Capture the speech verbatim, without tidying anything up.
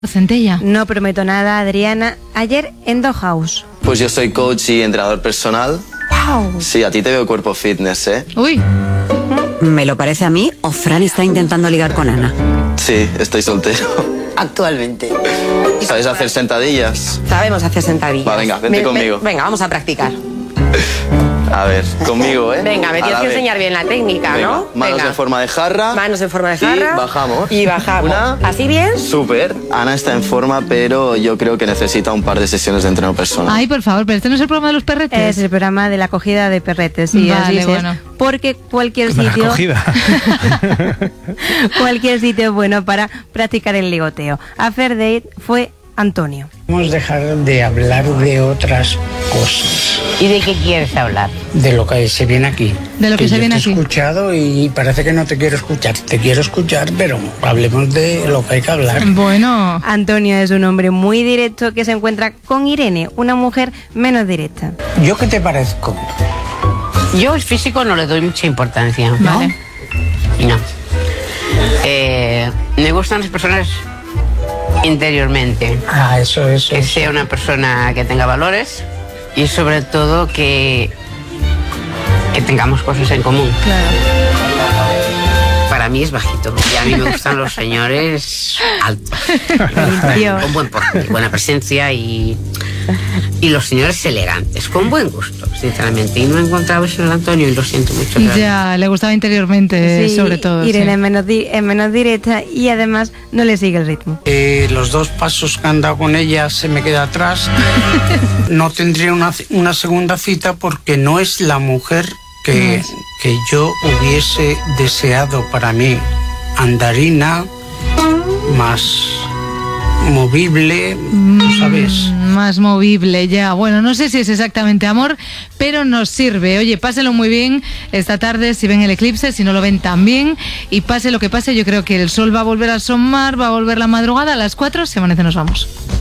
Centella. No prometo nada, Adriana. Ayer en Dollhouse. Pues yo soy coach y entrenador personal. ¡Wow! Sí, a ti te veo cuerpo fitness, ¿eh? Uy. ¿Me lo parece a mí o Fran está intentando ligar con Ana? Sí, estoy soltero. Actualmente. ¿Sabes hacer sentadillas? Sabemos hacer sentadillas. Va, venga, vente Me- conmigo. me- venga, vamos a practicar. A ver, conmigo, ¿eh? Venga, me A tienes la que vez. enseñar bien la técnica, Venga, ¿no? manos Venga. en forma de jarra. Manos en forma de jarra. Y bajamos. Y bajamos. Una. ¿Así bien? Súper. Ana está en forma, pero yo creo que necesita un par de sesiones de entreno personal. Ay, por favor, pero este no es el programa de los perretes. Es el programa de la acogida de perretes, sí, Vale, así es. bueno. Porque cualquier La sitio, acogida. cualquier sitio es bueno para practicar el ligoteo. A Fair Date fue Antonio. Vamos a dejar de hablar de otras cosas, ¿Y de qué quieres hablar? de lo que se viene aquí. De lo que se yo viene te aquí. he escuchado y parece que no te quiero escuchar. Te quiero escuchar, pero hablemos de lo que hay que hablar. Bueno. Antonio es un hombre muy directo que se encuentra con Irene, una mujer menos directa. ¿Yo qué te parezco? Yo el físico no le doy mucha importancia. Vale. No. Eh, me gustan las personas interiormente. Ah, eso, eso. Que eso. sea una persona que tenga valores y sobre todo que, que tengamos cosas en común. Claro. Para mí es bajito y a mí me gustan los señores altos, Limpio. con buen porte, buena presencia y, y los señores elegantes, con buen gusto, sinceramente. Y no he encontrado eso en el Antonio y lo siento mucho. pero- Ya, le gustaba interiormente, Sí, sobre todo. Irene sí. es, menos di- es menos directa y además no le sigue el ritmo. Eh, los dos pasos que han dado con ella se me queda atrás. No tendría una, una segunda cita porque no es la mujer que, que yo hubiese deseado para mí. Andarina, más movible, tú sabes. Más movible, ya. Bueno, no sé si es exactamente amor, pero nos sirve. Oye, páselo muy bien esta tarde si ven el eclipse, si no lo ven también. Y pase lo que pase, yo creo que el sol va a volver a asomar, va a volver la madrugada. A las cuatro, si amanece, nos vamos.